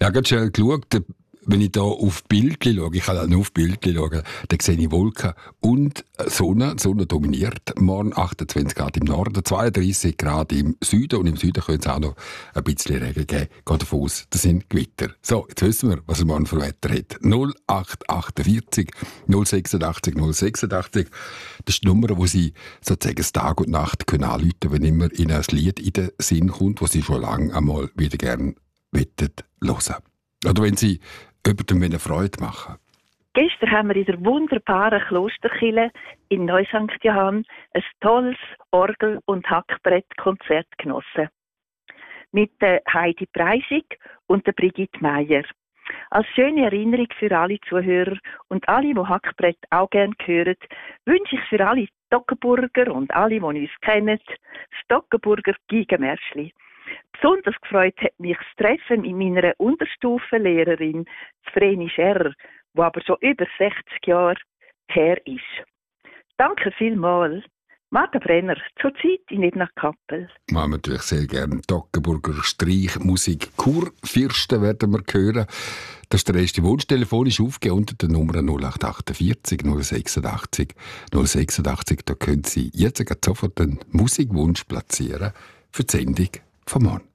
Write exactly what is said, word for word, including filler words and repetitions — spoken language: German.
Ja, gerade schnell geschaut, wenn ich hier auf Bildchen schaue, ich kann auch nur auf Bildchen schauen, dann sehe ich Wolken und Sonne. Die Sonne dominiert. Morgen achtundzwanzig Grad im Norden, zweiunddreissig Grad im Süden und im Süden könnte es auch noch ein bisschen Regen geben. Geht davon aus, das sind Gewitter. So, jetzt wissen wir, was er morgen für Wetter hat. null acht achtundvierzig null sechsundachtzig null sechsundachtzig. Das ist die Nummer, wo Sie sozusagen Tag und Nacht können anrufen können, wenn immer Ihnen ein Lied in den Sinn kommt, das Sie schon lange einmal wieder gerne hören. Oder wenn Sie jemandem Freude machen. Gestern haben wir in der wunderbaren Klosterkirche in Neu-Sankt Johann ein tolles Orgel- und Hackbrettkonzert genossen. Mit der Heidi Preisig und der Brigitte Meier. Als schöne Erinnerung für alle Zuhörer und alle, die Hackbrett auch gerne hören, wünsche ich für alle Stockenburger und alle, die uns kennen, Stockenburger Gigenmärschli. Besonders gefreut hat mich das Treffen mit meiner Unterstufenlehrerin Vreni Scherrer, die aber schon über sechzig Jahre her ist. Danke vielmals. Martha Brenner, zurzeit in Ebnach-Kappel. Wir natürlich sehr gerne Toggenburger Streichmusik. Kurfürsten werden wir hören. Das ist der erste Wunsch. Telefonisch aufgegeben unter der Nummer null acht achtundvierzig null sechsundachtzig null sechsundachtzig. Da können Sie jetzt sofort einen Musikwunsch platzieren für die Sendung von morgen.